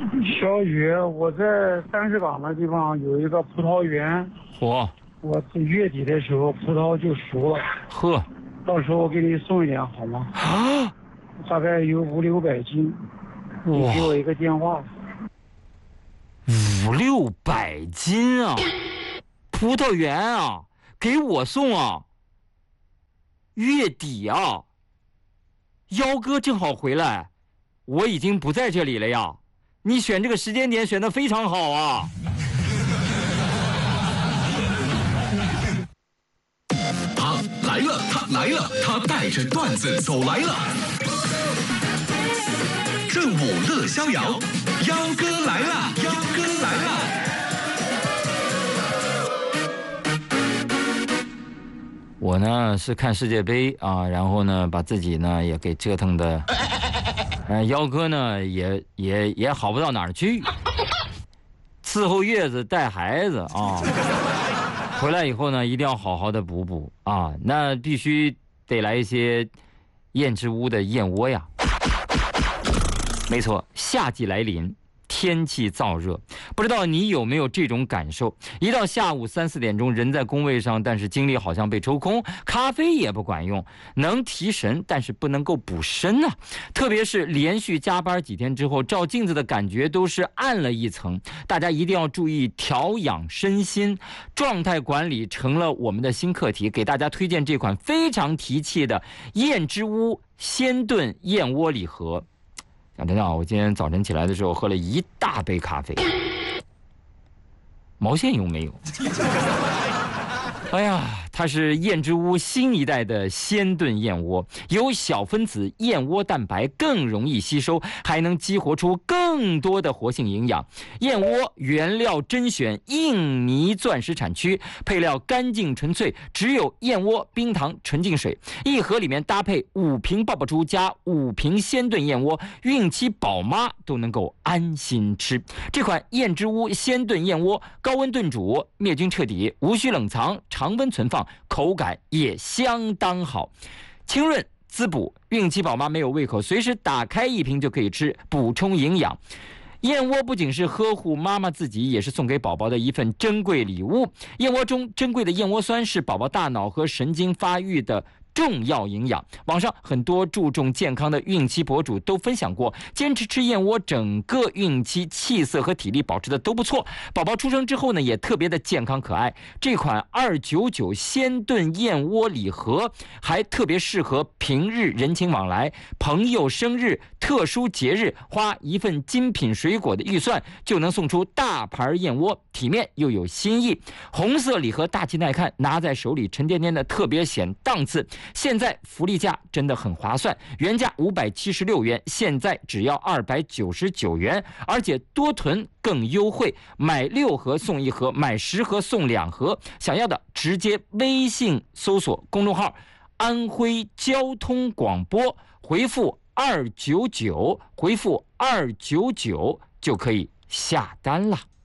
小雨，我在三石岗那地方有一个葡萄园， 嚯， 我月底的时候葡萄就熟了， 呵， 到时候我给你送一点好吗？ 啊， 大概有500-600斤，你给我一个电话。 500-600斤啊，葡萄园啊，给我送啊，月底啊，幺哥正好回来，我已经不在这里了呀，你选这个时间点选得非常好啊。 他来了，他来了，他带着段子走来了。正午乐逍遥，幺哥来了，幺哥来了。 我呢是看世界杯啊，然后呢把自己呢也给折腾的，幺哥呢也好不到哪儿去，伺候月子带孩子啊，回来以后呢一定要好好的补补啊，那必须得来一些燕之屋的燕窝呀。没错，夏季来临，天气燥热，不知道你有没有这种感受？一到下午3-4点钟，人在工位上，但是精力好像被抽空，咖啡也不管用，能提神，但是不能够补身啊。特别是连续加班几天之后，照镜子的感觉都是暗了一层。大家一定要注意调养身心，状态管理成了我们的新课题。给大家推荐这款非常提气的燕之屋鲜炖燕窝礼盒。讲真的啊，我今天早晨起来的时候喝了1大杯咖啡，毛线用没有？哎呀，它是燕之屋新一代的鲜炖燕窝，有小分子燕窝蛋白，更容易吸收，还能激活出更多的活性营养。燕窝原料甄选印尼钻石产区，配料干净纯粹，只有燕窝、冰糖、纯净水。一盒里面搭配5瓶爆爆珠加5瓶鲜炖燕窝，孕期宝妈都能够安心吃。这款燕之屋鲜炖燕窝，高温炖煮，灭菌彻底，无需冷藏，常温存放，口感也相当好，清润滋补，孕期宝妈没有胃口，随时打开1瓶就可以吃，补充营养。燕窝不仅是呵护妈妈自己，也是送给宝宝的一份珍贵礼物。燕窝中珍贵的燕窝酸是宝宝大脑和神经发育的重要营养。网上很多注重健康的孕期博主都分享过，坚持吃燕窝，整个孕期气色和体力保持的都不错。宝宝出生之后呢，也特别的健康可爱。这款299鲜炖燕窝礼盒还特别适合平日人情往来、朋友生日、特殊节日，花一份精品水果的预算就能送出大盘燕窝，体面又有新意。红色礼盒大气耐看，拿在手里沉甸甸的，特别显档次。现在福利价真的很划算，原价576元，现在只要299元，而且多囤更优惠，买6盒送1盒，买10盒送2盒。想要的直接微信搜索公众号安徽交通广播，回复299，回复299就可以下单了。